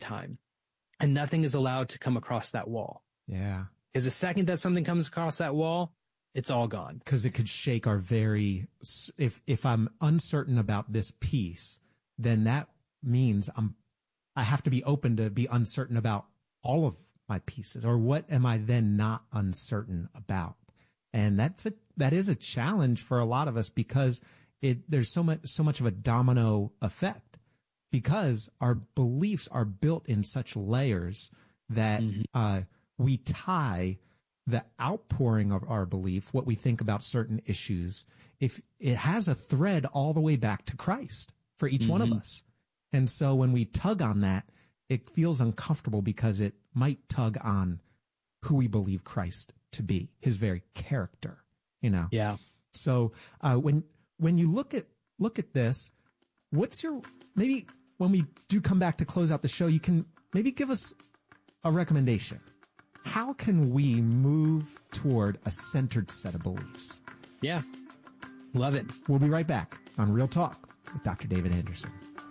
time. And nothing is allowed to come across that wall. Yeah. Because the second that something comes across that wall, it's all gone. Because it could shake our if I'm uncertain about this piece, then that means I have to be open to be uncertain about all of my pieces, or what am I then not uncertain about? And that is a challenge for a lot of us, because there's so much of a domino effect, because our beliefs are built in such layers that, we tie the outpouring of our belief, what we think about certain issues, if it has a thread all the way back to Christ for each one of us. And so when we tug on that, it feels uncomfortable, because it might tug on who we believe Christ to be, his very character, Yeah. So, when you look at this, maybe when we do come back to close out the show, you can maybe give us a recommendation. How can we move toward a centered set of beliefs? Yeah. Love it. We'll be right back on Real Talk with Dr. David Anderson.